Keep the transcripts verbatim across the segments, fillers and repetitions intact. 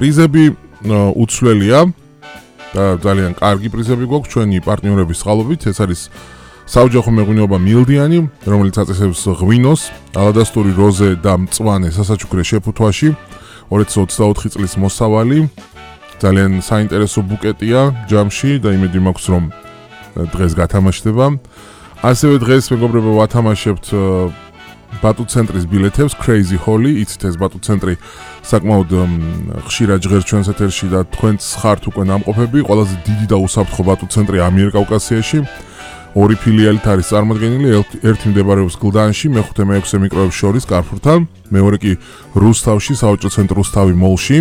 პრიზები უცვლელია და ძალიან კარგი პრიზები გვაქვს ჩვენი პარტნიორების წყალობით. ეს არის საოჯახო მეღვინეობა მილდიანი, რომელიც აწესებს ღვინოს, ალადასტური როზე და მწვანე სასაჩუქრე შეფუთვაში. ორი ათას ოცდაოთხი წლის მოსავალი. ძალიან საინტერესო ბუკეტია ჯამში და იმედი მაქვს რომ დღეს გათამაშდება. ასევე დღეს მეგობრებო ვათამაშებთ ბატუ ცენტრის ბილეთებს Crazy Holly. იცით ეს ბატუ ცენტრი საკმაოდ ხშირად ჟღერს ჩვენს ეთერში და თქვენც ხართ უკვე ნამყოფები. ყველაზე დიდი და უსაფრთხო ბატუ ცენტრი ამიერკავკასიაში. ორი ფილიალით არის წარმოდგენილი, ერთი მდებარეობს გლდანში, მეხუთე მეექვსე მიკროებს შორის კარფურთან, მეორე კი რუსთავში, საოჯო ცენტრ რუსთავი მოლში.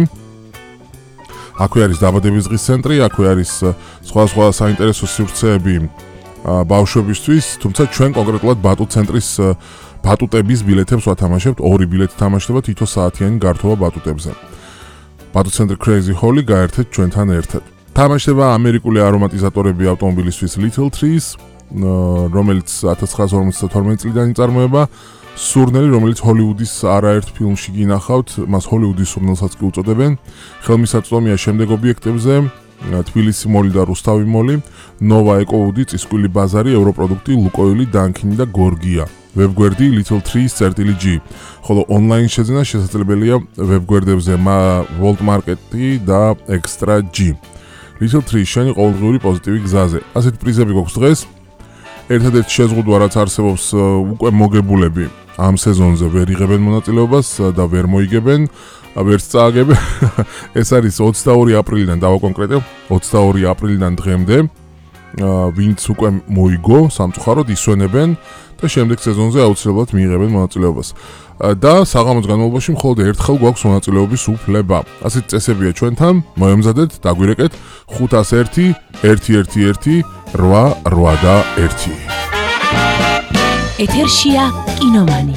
აქვე არის დაბადების დღის ცენტრი, აქვე არის სხვადასხვა საინტერესო სივრცეები ბავშვებისთვის, თუმცა ჩვენ კონკრეტულად ბატუ ცენტრის ბატუტების ბილეთებს ვათამაშებთ, ორი ბილეთი თამაშდება თითო საათიანი გართობა ბატუტებზე. ბატუ ცენტრი Crazy Holly გაერთეთ ჩვენთან ერთად. თამაშდება ამერიკული არომატიზატორები ავტომობილისთვის Little Trees, რომელიც ათას ცხრაასი ორმოცდათორმეტი წლიდან იწარმოება. სურნელი, რომელიც ჰოლივუდის არაერთ ფილმში გინახავთ, მას ჰოლივუდის სურნელსაც კი უწოდებენ. ხელმისაწვდომია შემდეგ ობიექტებზე: თბილისი მოლი და რუსთავი მოლი, ნოვა ეკოუდი, წისკვილი ბაზარი, ევროპროდუქტი, ლუკოილი, დანქინი და გორგია. ვებგვერდი Little Trees წერტილი G. ხოლო ონლაინ შეძენა შესაძლებელია ვებგვერდებზე World Market-ი და Extra G. Little Trees შენი ყოველდღიური პოზიტივი გზაზე. ასეთ პრიზები გვაქვს დღეს. ერთადერთი შეზღუდვა რაც არსებობს უკვე მოგებულები ამ სეზონზე ვერ იღებენ მონაწილეობას და ვერ მოიგებენ, ვერც წააგებენ. ეს არის ოცდაორი აპრილიდან დავაკონკრეტებ, ოცდაორი აპრილიდან დღემდე. ვინც უკვე მოიგო სამწუხაროდ ისვენებენ და შემდეგ სეზონზე აუცილებლად მიიღებენ მონაწილეობას. და საღამოს განმავლობაში მხოლოდ ერთხელ გვაქვს მონაწილეობის უფლება. ასეთ წესებია ჩვენთან, მოემზადეთ, დაგვირეკეთ ხუთას ერთი ერთი ერთი ერთი რვა რვა და ერთი. ეთერშია კინომანი.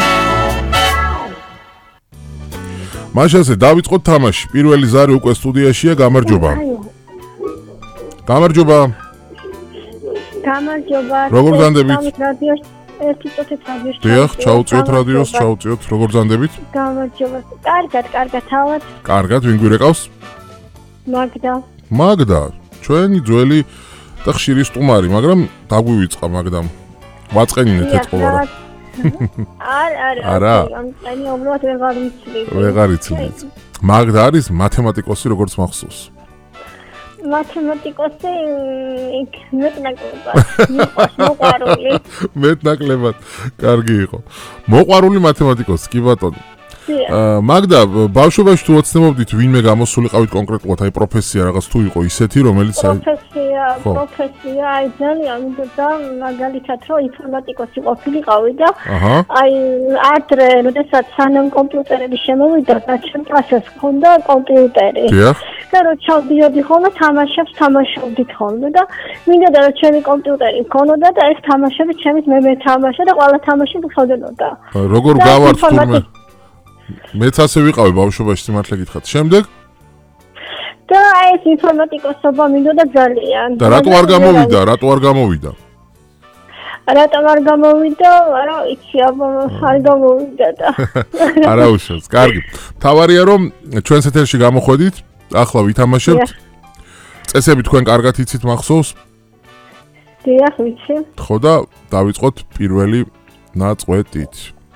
მაშასე დავიწყოთ თამაში. პირველი ზარი უკვე სტუდიაშია, გამარჯობა. გამარჯობა. გამარჯობა. როგორ განდებით? ერთი წუთით რადიოში. დიახ, ჩაუწიოთ რადიოს, ჩაუწიოთ. როგორ განდებით? გამარჯობა. კარგად, კარგად, თავად. კარგად, ვინ გვირეკავს? მაგდა. მაგდა, ჩვენი ძველი და ხშირი სტუმარი, მაგრამ დაგვივიწყა მაგდამ. ვაწყენინეთ ეს ყოველდღე. არა, არა. არა. ამწენი უბრალოდ ვეღარ ვიცი. ვეღარ იცით. მაგდა არის მათემატიკოსი, როგორც მახსოვს. მათემატიკოსი იქ მეტნაკლებად. მოყვარული. მეტნაკლებად. კარგი იყო. მოყვარული მათემატიკოსი, კი ბატონო. მაგდა, ბავშვობაში თუ ოცნებობდით ვინმე გამოსულიყავით კონკრეტულად, აი პროფესია რაღაც თუ იყო ისეთი, რომელიც აი პროფესია, პროფესია, აი ძალიან მინდოდა მაგალითად რომ ინფორმატიკოსი ყოფილიყავი და აი ადრე, როდესაც სანამ კომპიუტერები შემოვიდა, ჩემ კლასს ჰქონდა კომპიუტერი. დიახ. და რო ჩავდიოდი ხოლმე თამაშებს თამაშობდით ხოლმე და მინდოდა რომ ჩემი კომპიუტერი მქონოდა და ეს თამაშები ჩემით მე მეთამაშა და ყველა თამაში მქონდა. როგორ გავართ თურმე? მეც ასე ვიყავი ბავშვობაში, სიმართლე გითხრათ. შემდეგ? და აი ეს ინფორმატიკოსობა მინდოდა ძალიან. და რატო არ გამოვიდა? რატო არ გამოვიდა? რატომ არ გამოვიდა? არა, იცი, აბა არ გამოვიდა და. არა უშავს, კარგი. თავარია რომ ჩვენს ეთერში გამოხვედით, ახლა ვითამაშებთ. წესები თქვენ კარგად იცით მახსოვს? დიახ, ვიცი. ხო და დავიწყოთ პირველი ნაწყვეტით.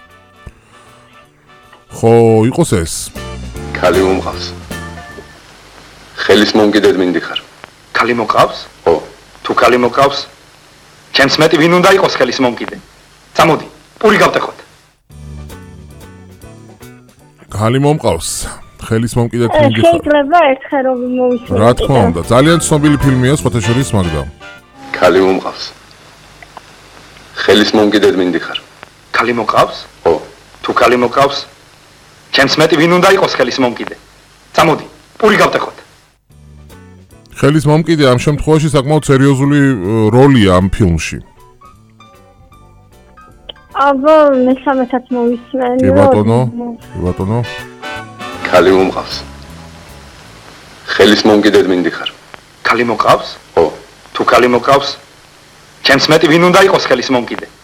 ხო, იყოს ეს. ქალი უმყავს. ხელის მომკიდედ მინდიხარ. ქალი მოყავს? ხო. თუ ქალი მოყავს, ჩემს მეტი ვინ უნდა იყოს ხელის მომკიდე? წამოდი, პური გავტეხოთ. ქალი მომყავს. ხელის მომკიდედ მინდიხარ. შეიძლება ერთხელ რომ მოვისმენთ. რა თქმა უნდა, ძალიან ცნობილი ფილმია სხვათა შორის მაგდა. ქალი უმყავს. ხელის მომკიდედ მინდიხარ. ქალი მოყავს? ხო. თუ ქალი მოყავს, ჩემს მეტი ვინ უნდა იყოს ხელის მომკიდე? წამოდი, პური გავტეხოთ. ხელის მომკიდე ამ შემთხვევაში საკმაოდ სერიოზული როლია ამ ფილმში. აბა, მესამესაც მოვისმენთ. კი ბატონო, კი ბატონო. ქალი უმყავს. ხელის მომკიდედ მინდიხარ. ქალი მოყავს? ხო. თუ ქალი მოყავს, ჩემს მეტი ვინ უნდა იყოს ხელის მომკიდე?